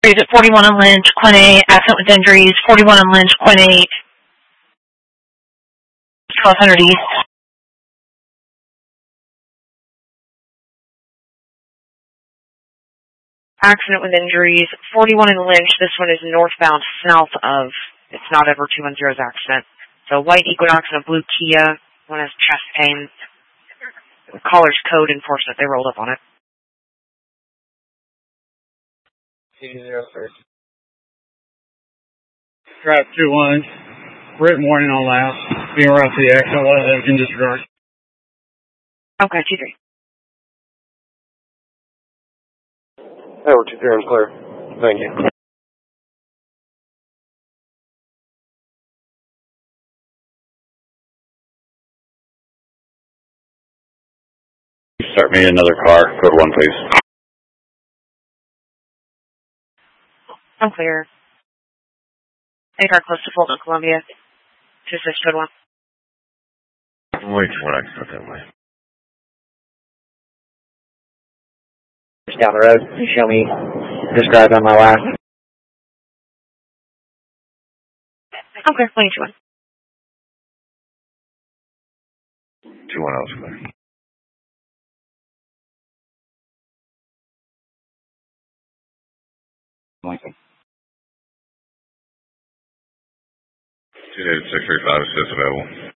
at 41 on Lynch, Quinn 8, accident with injuries, 41 on Lynch, Quinn 8, 1200 East. Accident with injuries, 41 in Lynch. This one is northbound south of, it's not ever 210's accident. So white Equinox and a blue Kia. One has chest pain. The caller's code enforcement, they rolled up on it. 203. Drive 21. Written warning on loud. Being right to the exit, let it in disregard. Okay, 2-3. Hey, we're 2-3 on clear. Thank you. Start me another car. Code 1, please. I'm clear. A car close to Fulton, Columbia. 26 code 1. Wait, what I got that way. Just down the road. You show me this drive on my last. I'm clear. 22-1. 2-1 else clear. Lincoln. 2-635 assist available.